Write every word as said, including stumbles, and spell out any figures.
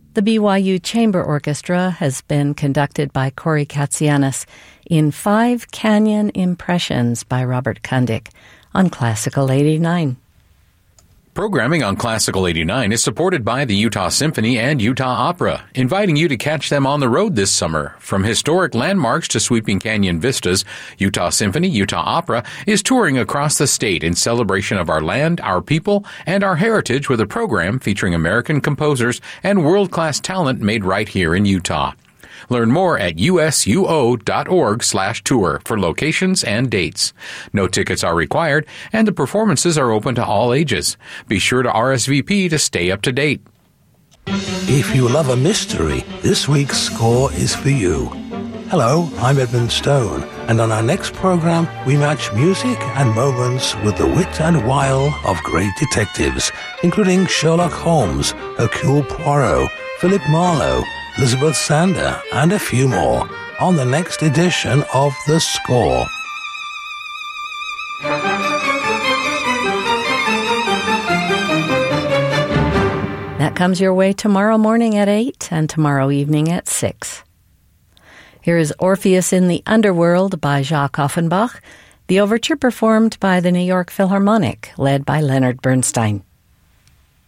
The B Y U Chamber Orchestra has been conducted by Corey Katsianis in Five Canyon Impressions by Robert Kundick on Classical eighty-nine. Programming on Classical eighty-nine is supported by the Utah Symphony and Utah Opera, inviting you to catch them on the road this summer. From historic landmarks to sweeping canyon vistas, Utah Symphony, Utah Opera is touring across the state in celebration of our land, our people, and our heritage with a program featuring American composers and world-class talent made right here in Utah. Learn more at usuo.org slash tour for locations and dates. No tickets are required, and the performances are open to all ages. Be sure to R S V P to stay up to date. If you love a mystery, this week's score is for you. Hello, I'm Edmund Stone, and on our next program, we match music and moments with the wit and wile of great detectives, including Sherlock Holmes, Hercule Poirot, Philip Marlowe, Elizabeth Sander, and a few more on the next edition of The Score. That comes your way tomorrow morning at eight and tomorrow evening at six. Here is Orpheus in the Underworld by Jacques Offenbach, the overture performed by the New York Philharmonic, led by Leonard Bernstein.